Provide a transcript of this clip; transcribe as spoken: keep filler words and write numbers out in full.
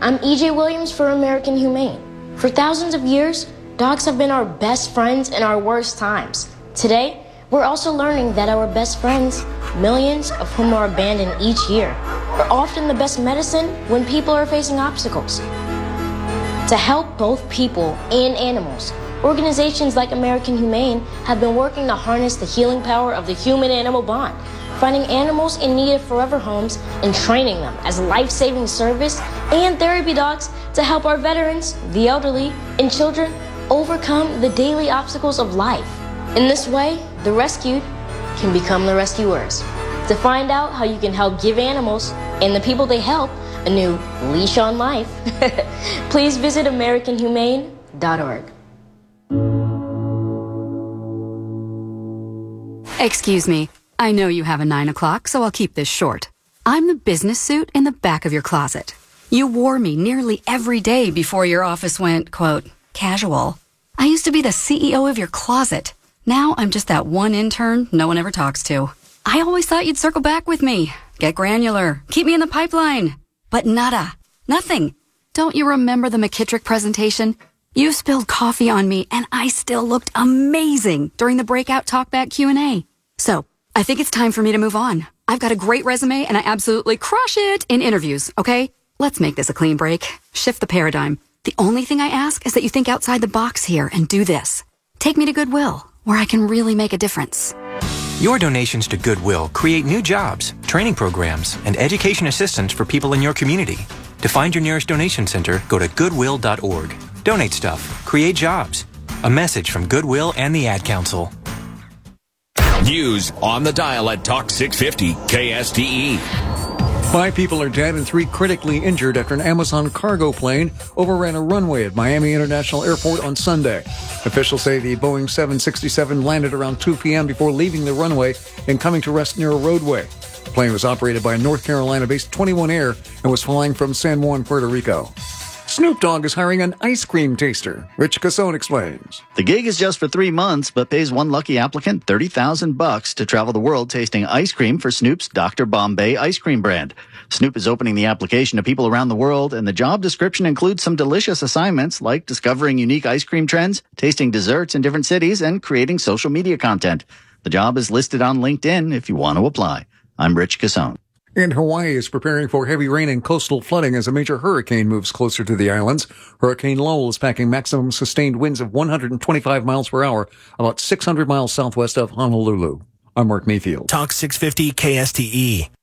I'm E J Williams for American Humane. For thousands of years, dogs have been our best friends in our worst times. Today, we're also learning that our best friends, millions of whom are abandoned each year, are often the best medicine when people are facing obstacles. To help both people and animals, organizations like American Humane have been working to harness the healing power of the human-animal bond, finding animals in need of forever homes and training them as life-saving service and therapy dogs to help our veterans, the elderly, and children overcome the daily obstacles of life. In this way, the rescued can become the rescuers. To find out how you can help give animals and the people they help a new leash on life, please visit American Humane dot org. Excuse me. I know you have a nine o'clock, so I'll keep this short. I'm the business suit in the back of your closet. You wore me nearly every day before your office went, quote, casual. I used to be the C E O of your closet. Now I'm just that one intern no one ever talks to. I always thought you'd circle back with me, get granular, keep me in the pipeline. But nada. Nothing. Don't you remember the McKittrick presentation? You spilled coffee on me, and I still looked amazing during the breakout talkback Q and A. So, I think it's time for me to move on. I've got a great resume, and I absolutely crush it in interviews, okay? Let's make this a clean break. Shift the paradigm. The only thing I ask is that you think outside the box here and do this. Take me to Goodwill, where I can really make a difference. Your donations to Goodwill create new jobs, training programs, and education assistance for people in your community. To find your nearest donation center, go to goodwill dot org. Donate stuff. Create jobs. A message from Goodwill and the Ad Council. News on the dial at Talk six fifty K S T E. Five people are dead and three critically injured after an Amazon cargo plane overran a runway at Miami International Airport on Sunday. Officials say the Boeing seven sixty-seven landed around two p.m. before leaving the runway and coming to rest near a roadway. The plane was operated by North Carolina-based twenty-one Air and was flying from San Juan, Puerto Rico. Snoop Dogg is hiring an ice cream taster. Rich Cassone explains. The gig is just for three months, but pays one lucky applicant thirty thousand bucks to travel the world tasting ice cream for Snoop's Doctor Bombay ice cream brand. Snoop is opening the application to people around the world, and the job description includes some delicious assignments like discovering unique ice cream trends, tasting desserts in different cities, and creating social media content. The job is listed on LinkedIn if you want to apply. I'm Rich Cassone. And Hawaii is preparing for heavy rain and coastal flooding as a major hurricane moves closer to the islands. Hurricane Lowell is packing maximum sustained winds of one hundred twenty-five miles per hour, about six hundred miles southwest of Honolulu. I'm Mark Mayfield. Talk six fifty K S T E.